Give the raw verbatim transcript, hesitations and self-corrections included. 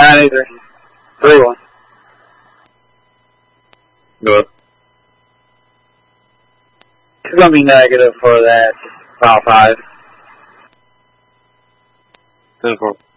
Not either. three one. Good. It's going to be negative for that file five. ten four.